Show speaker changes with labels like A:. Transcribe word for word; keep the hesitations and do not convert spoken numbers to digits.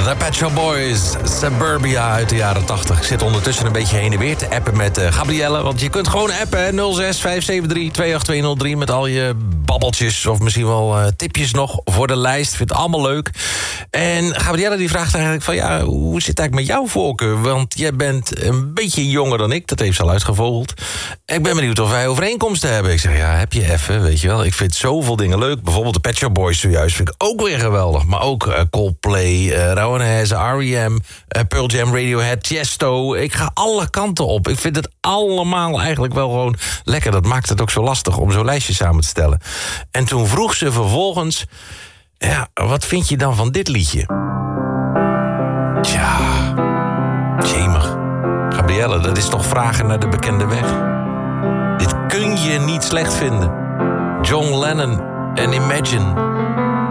A: de Pet Shop Boys, Suburbia uit de jaren tachtig. Ik zit ondertussen een beetje heen en weer te appen met uh, Gabrielle. Want je kunt gewoon appen, hè? nul zes vijf zeven drie twee acht twee nul drie... met al je babbeltjes of misschien wel uh, tipjes nog voor de lijst. Vind het allemaal leuk. En Gabrielle die vraagt eigenlijk van... ja, hoe zit het eigenlijk met jouw voorkeur? Want jij bent een beetje jonger dan ik. Dat heeft ze al uitgevogeld. Ik ben benieuwd of wij overeenkomsten hebben. Ik zeg, ja, heb je even, weet je wel. Ik vind zoveel dingen leuk. Bijvoorbeeld de Pet Shop Boys zojuist vind ik ook weer geweldig. Maar ook uh, Coldplay, uh, Ramones, R E M, uh, Pearl Jam, Radiohead, Tiesto. Ik ga alle kanten op. Ik vind het allemaal eigenlijk wel gewoon lekker. Dat maakt het ook zo lastig om zo'n lijstje samen te stellen. En toen vroeg ze vervolgens... ja, wat vind je dan van dit liedje? Tja, jemig. Gabrielle, dat is toch vragen naar de bekende weg. Dit kun je niet slecht vinden. John Lennon en Imagine.